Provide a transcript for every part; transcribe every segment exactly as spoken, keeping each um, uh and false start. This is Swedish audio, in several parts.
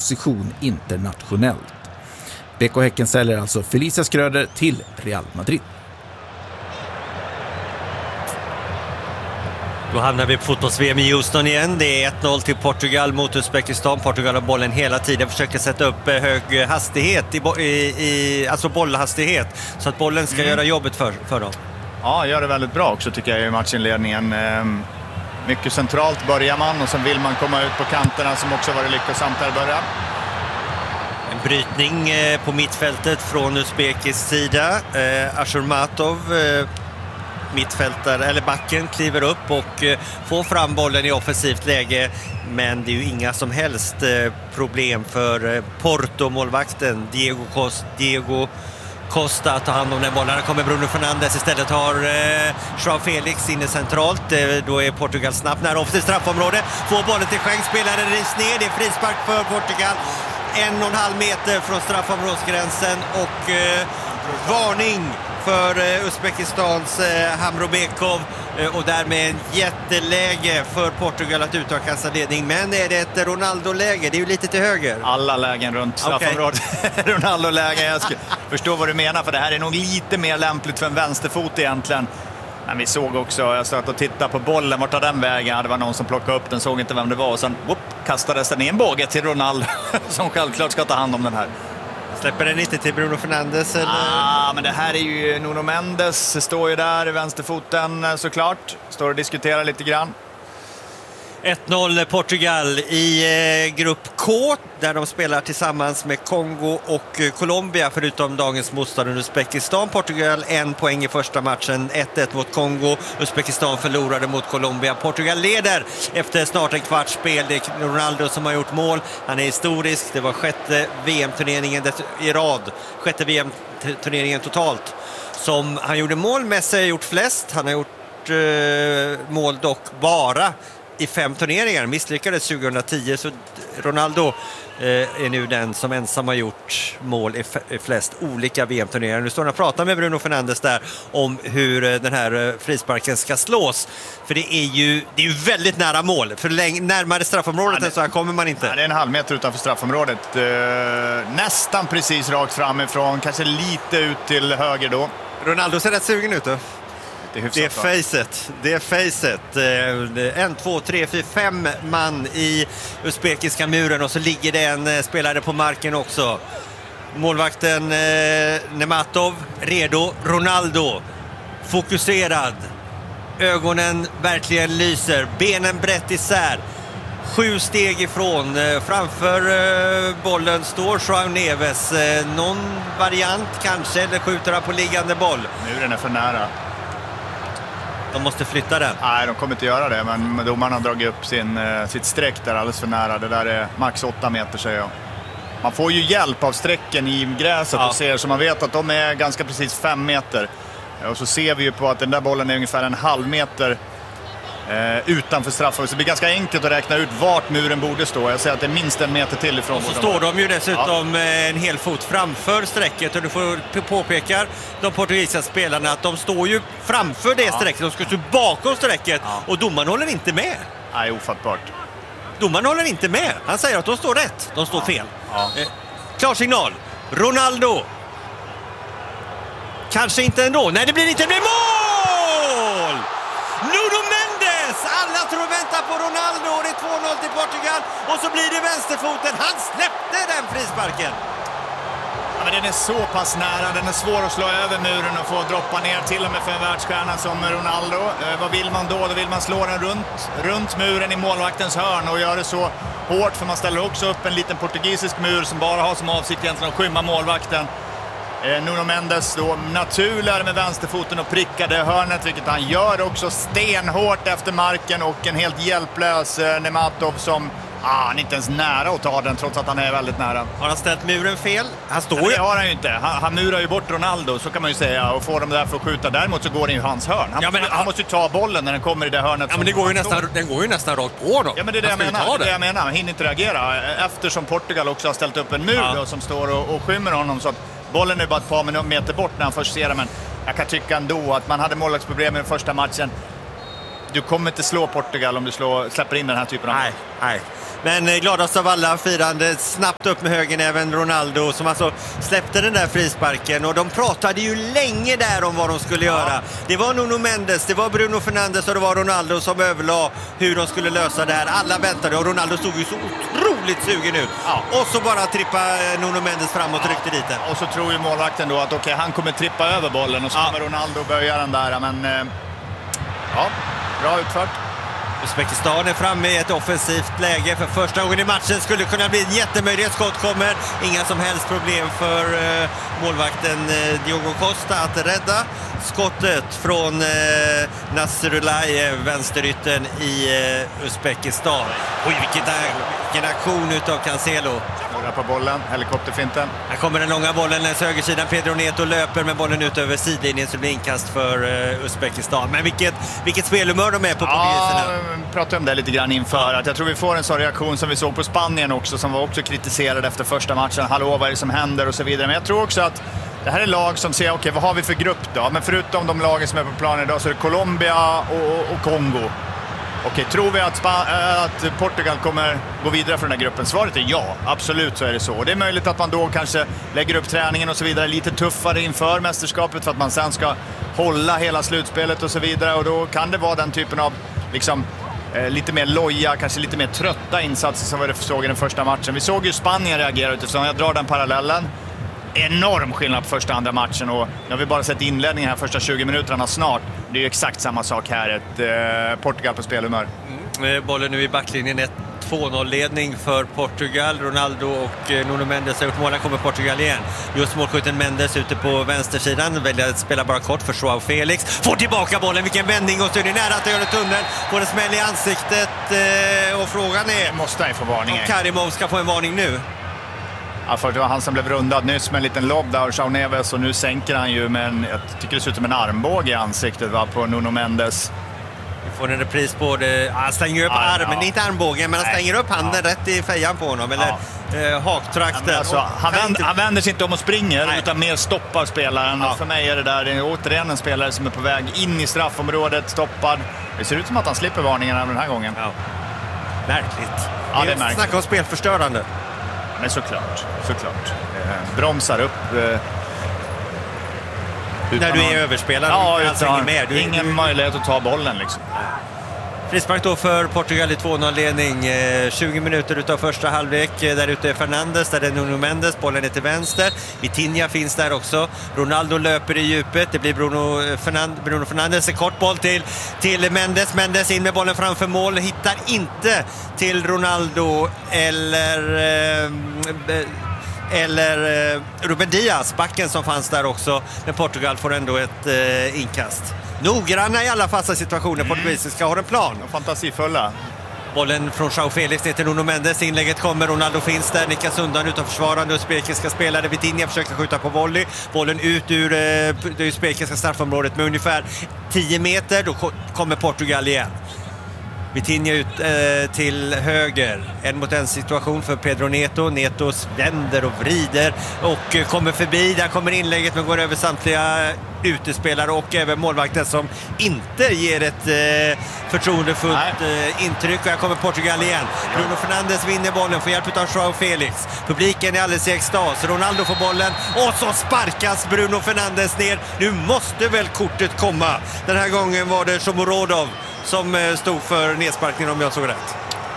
position internationellt. B K Häcken säljer alltså Felicia Skröder till Real Madrid. Då hamnar vi på fotbolls-V M i Houston igen. Det är ett noll till Portugal mot Uzbekistan. Portugal har bollen hela tiden, försöker sätta upp hög hastighet, i, bo- i, i, alltså bollhastighet, så att bollen ska mm. göra jobbet för, för dem. Ja, gör det väldigt bra också tycker jag i matchinledningen. Ehm, mycket centralt börjar man och sen vill man komma ut på kanterna som också varit lyckosamt där i början. En brytning eh, på mittfältet från Uzbekis sida. Eh, Ashurmatov, eh, mittfältare, eller backen, kliver upp och eh, får fram bollen i offensivt läge. Men det är ju inga som helst eh, problem för eh, Porto-målvakten Diego Costa, Diego Costa att ta hand om den bollen. Här kommer Bruno Fernandes, istället har eh, Joao Felix inne centralt. Eh, då är Portugal snabbt nära offensivt straffområde. Får bollen till Schenk, spelaren rivs ner. Det är frispark för Portugal. En och en halv meter från straffområdsgränsen och eh, varning för eh, Uzbekistans eh, Hamrobekov eh, och därmed en jätteläge för Portugal att utöka kassa ledning. Men är det ett Ronaldo-läge? Det är ju lite till höger. Alla lägen runt straffområdet. Okay. Ronaldo-läge. Jag ska förstå vad du menar, för det här är nog lite mer lämpligt för en vänsterfot egentligen. Men vi såg också, jag satt och tittade på bollen, vart tar den vägen? Det var någon som plockade upp den, såg inte vem det var. Och sen whoop, kastades den i en båge till Ronaldo som självklart ska ta hand om den här. Släpper den inte till Bruno Fernandes? Eller? Ah, men det här är ju Nuno Mendes, står ju där i vänsterfoten såklart. Står och diskuterar lite grann. ett noll Portugal i eh, grupp K, där de spelar tillsammans med Kongo och eh, Colombia, förutom dagens motståndare Uzbekistan. Portugal en poäng i första matchen, ett ett mot Kongo. Uzbekistan förlorade mot Colombia. Portugal leder efter snart en kvarts spel. Det är Ronaldo som har gjort mål. Han är historisk. Det var sjätte V M-turneringen i rad. Sjätte V M-turneringen totalt som han gjorde mål. Messi har gjort flest. Han har gjort eh, mål dock bara i fem turneringar, misslyckades tjugohundratio, så Ronaldo eh, är nu den som ensam har gjort mål i, f- i flest olika V M-turneringar. Nu står han och pratar med Bruno Fernandes där om hur eh, den här eh, frisparken ska slås. För det är ju, det är ju väldigt nära mål. För läng- närmare straffområdet ja, det, så här kommer man inte. Ja, det är en halv meter utanför straffområdet. Eh, nästan precis rakt framifrån, kanske lite ut till höger då. Ronaldo ser rätt sugen ut då. Det är, det är facet, det är facet. En, två, tre, fyra, fem man i uzbekiska muren och så ligger det en spelare på marken också. Målvakten eh, Nematov redo, Ronaldo fokuserad. Ögonen verkligen lyser, benen brett isär. Sju steg ifrån, framför eh, bollen står Joao Neves. Eh, någon variant kanske, eller skjuter han på liggande boll. Muren är för nära. De måste flytta den. Nej, de kommer inte göra det, men domarna har dragit upp sin, sitt streck där alldeles för nära. Det där är max åtta meter, säger jag. Man får ju hjälp av strecken i gräset ja. och ser, så man vet att de är ganska precis fem meter. Och så ser vi ju på att den där bollen är ungefär en halv meter eh, utanför straffen. Så det blir ganska enkelt att räkna ut vart muren borde stå. Jag säger att det är minst en meter till ifrån. Och så står de ju dessutom ja. en hel fot framför strecket. Och du får påpeka de portugisiska spelarna att de står ju framför det ja. strecket. De ska stå bakom strecket ja. och domaren håller inte med. Nej, ofattbart. Domaren håller inte med. Han säger att de står rätt. De står ja. fel. Ja. Eh, klar signal. Ronaldo. Kanske inte ändå. Nej, det blir inte. Det blir mål! Nuno Mendes! Alla tror vänta på Ronaldo. Det är två noll till Portugal. Och så blir det vänsterfoten. Han släppte den frisparken. Ja, men den är så pass nära. Den är svår att slå över muren och få droppa ner, till och med för en världsstjärna som Ronaldo. Eh, vad vill man då? Då vill man slå den runt, runt muren i målvaktens hörn och göra det så hårt, för man ställer också upp en liten portugisisk mur som bara har som avsikt egentligen att skymma målvakten. Eh, Nuno Mendes då naturligare med vänsterfoten och prickade hörnet, vilket han gör också stenhårt efter marken, och en helt hjälplös eh, Nematov som ah, han är inte ens nära att ta den trots att han är väldigt nära. Har han ställt muren fel? Han står ju. Det har han ju inte. Han, han murar ju bort Ronaldo, så kan man ju säga, och får dem där för att skjuta. Däremot så går det ju hans hörn. Han, ja, men, han, han måste ju ta bollen när den kommer i det hörnet. Ja, men det går ju nästan, den går ju nästan rakt på då. Ja, men det är det jag menar. Det är det jag menar. Han hinner inte reagera eftersom Portugal också har ställt upp en mur ja. då, som står och, och skymmer honom, så att bollen är bara ett par meter bort när han först ser det. Men jag kan tycka ändå att man hade målvaktsproblem i den första matchen. Du kommer inte slå Portugal om du slår, släpper in den här typen av... Nej, nej. Men gladast av alla firande snabbt upp med högen även Ronaldo som alltså släppte den där frisparken. Och de pratade ju länge där om vad de skulle ja. göra. Det var Nuno Mendes, det var Bruno Fernandes och det var Ronaldo som överlade hur de skulle lösa det här. Alla väntade och Ronaldo stod ju så otroligt sugen ut. Ja. Och så bara trippa Nuno Mendes framåt och ryckte dit den. Och så tror ju målvakten då att okej, okay, han kommer trippa över bollen och så ja. kommer Ronaldo böja den där. Men eh, ja, bra utfört. Uzbekistan är framme i ett offensivt läge för första gången i matchen. Skulle kunna bli en jättemöjlighet. Skott kommer. Inga som helst problem för eh, målvakten eh, Diogo Costa att rädda skottet från eh, Nasrullayev, vänsterytten i eh, Uzbekistan. Oj, vilken, vilken aktion utav Cancelo. Några på bollen, helikopterfinten. Här kommer den långa bollen längs högersidan. Pedro Neto löper med bollen ut över sidlinjen så det blir inkast för uh, Uzbekistan. Men vilket, vilket spelhumör de är på portugiserna. Ja, vi pratade om det lite grann inför. Att jag tror vi får en sån reaktion som vi såg på Spanien också, som var också kritiserad efter första matchen. Hallå, vad är det som händer och så vidare. Men jag tror också att det här är lag som ser, okej, okay, vad har vi för grupp då? Men förutom de lagen som är på planen idag så är det Colombia och, och Kongo. Okej, tror vi att, Sp- att Portugal kommer gå vidare från den här gruppen? Svaret är ja, absolut så är det så. Och det är möjligt att man då kanske lägger upp träningen och så vidare lite tuffare inför mästerskapet för att man sen ska hålla hela slutspelet och så vidare. Och då kan det vara den typen av liksom, eh, lite mer loja, kanske lite mer trötta insatser som vi såg i den första matchen. Vi såg ju Spanien reagera utifrån, jag drar den parallellen. Enorm skillnad på första och andra matchen och nu har vi bara sett inledningen här första tjugo minuterna snart. Det är ju exakt samma sak här, ett eh, Portugal på spelhumör. Mm. Bollen nu i backlinjen, ett två noll-ledning för Portugal. Ronaldo och eh, Nuno Mendes har gjort mål, kommer Portugal igen. Just målskytten Mendes ute på vänstersidan, väljer att spela bara kort för Joao Felix. Får tillbaka bollen, vilken vändning och så är det nära att göra tunnel. Får en smäll i ansiktet eh, och frågan är... Måste han få varning? Om Karimov ska få en varning nu. Ja, för det var han som blev rundad nyss med en liten lobb där och João Neves och nu sänker han ju med en, jag tycker det ser ut som en armbåge i ansiktet va, på Nuno Mendes. Vi får en repris på det. Han stänger upp ah, armen, ja. Inte armbågen, men han stänger upp handen ja. rätt i fejan på honom, eller ja. eh, haktrakten. Alltså, han, vänd, inte... han vänder sig inte om och springer, nej. Utan mer stoppar spelaren. Ja. För mig är det där det är återigen en spelare som är på väg in i straffområdet, stoppad. Det ser ut som att han slipper varningen den här gången. Ja. Märkligt. Ja, det är märkligt. Snacka om spelförstörande. Men såklart, såklart. Eh, bromsar upp. Eh, När du är överspelad. Ja, utan, ingen mer. Du, ingen du... möjlighet att ta bollen liksom. Frispark då för Portugal i två noll-ledning. Eh, tjugo minuter utav första halvlek. Där ute är Fernandes, där är Nuno Mendes. Bollen är till vänster. Vitinha finns där också. Ronaldo löper i djupet. Det blir Bruno, Fernand- Bruno Fernandes. En kort boll till, till Mendes. Mendes in med bollen framför mål. Hittar inte till Ronaldo eller... Eh, eller eh, Ruben Diaz, backen som fanns där också. Men Portugal får ändå ett eh, inkast. Noggranna i alla fasta situationer. Mm. Portugisiska har en plan. Och fantasifulla. Bollen från Joao Felix ner till Nuno Mendes. Inlägget kommer, Ronaldo finns där. Nickas undan utan försvarande uzbekiska spelare. Vitinha försöker skjuta på volley. Bollen ut ur eh, det uzbekiska straffområdet med ungefär tio meter. Då kommer Portugal igen. Vitinha ut eh, till höger. En mot en situation för Pedro Neto. Neto vänder och vrider och eh, kommer förbi. Där kommer inlägget men går över samtliga utespelare och även målvakten som inte ger ett eh, förtroendefullt eh, intryck. Och här kommer Portugal igen. Bruno Fernandes vinner bollen, får hjälp av Joao Felix. Publiken är alldeles i extas. Ronaldo får bollen och så sparkas Bruno Fernandes ner. Nu måste väl kortet komma. Den här gången var det Shomurodov som stod för nedsparkningen om jag såg rätt.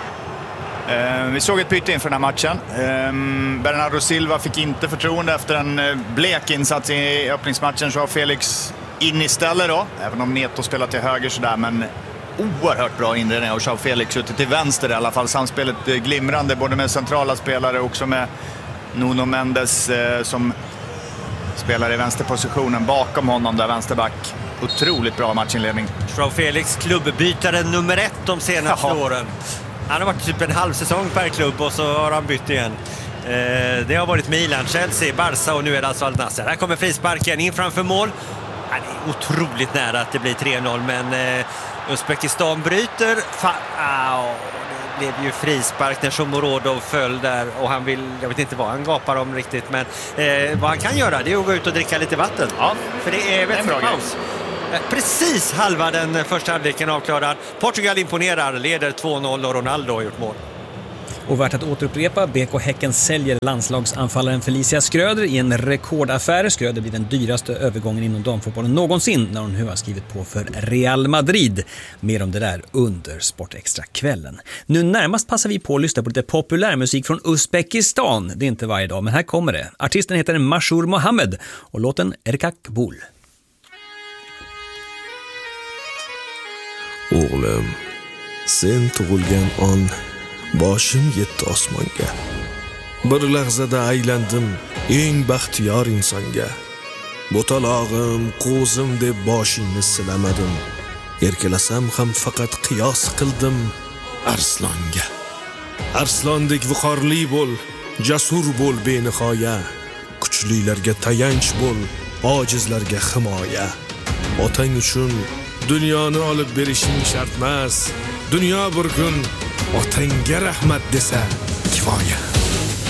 Eh, vi såg ett byte inför den här matchen. Eh, Bernardo Silva fick inte förtroende efter en eh, blek insats i öppningsmatchen. Joao Felix in istället då. Även om Neto spelar till höger sådär, men oerhört bra inredning. Och Joao Felix ute till vänster i alla fall. Samspelet eh, glimrande både med centrala spelare och också med Nuno Mendes eh, som spelar i vänsterpositionen bakom honom där, vänsterback. Otroligt bra matchinledning. Joao Felix, klubbbytare nummer ett de senaste Jaha. åren. Han har varit typ en halv säsong per klubb och så har han bytt igen. Eh, det har varit Milan, Chelsea, Barca och nu är det alltså Al Nassr. Här kommer frisparken in framför mål. Han är otroligt nära att det blir tre noll, men eh, Uzbekistan bryter. Fa- oh, det blev ju frispark när Shomurodov föll där och han vill, jag vet inte vad han gapar om riktigt, men eh, vad han kan göra det är att gå ut och dricka lite vatten. Ja. För det är väl paus. Precis halva den första halvleken avklarad. Portugal imponerar, leder två noll och Ronaldo har gjort mål. Och värt att återupprepa, B K Häcken säljer landslagsanfallaren Felicia Skröder i en rekordaffär. Skröder blir den dyraste övergången inom damfotbollen någonsin när hon nu har skrivit på för Real Madrid. Mer om det där under Sportextra-kvällen. Nu närmast passar vi på att lyssna på lite populärmusik från Uzbekistan. Det är inte varje dag, men här kommer det. Artisten heter Mashur Mohammed och låten Erkak Bul. O'g'lim, sen tug'ilgan on boshim yetdi osmonga. Bir lahzada aylandim eng baxtiyor insonga. Bo'talog'im, qo'zim deb boshingni silamadim. Erkalasam ham faqat qiyos qildim arslonga. Arslondek viqorli bo'l, jasur bo'l benihoya. Kuchlilarga tayanch bo'l, ojizlarga himoya. Otang uchun dunyoni olib berishing shart emas. Dunyo bir kun otangga rahmat desa kifoya.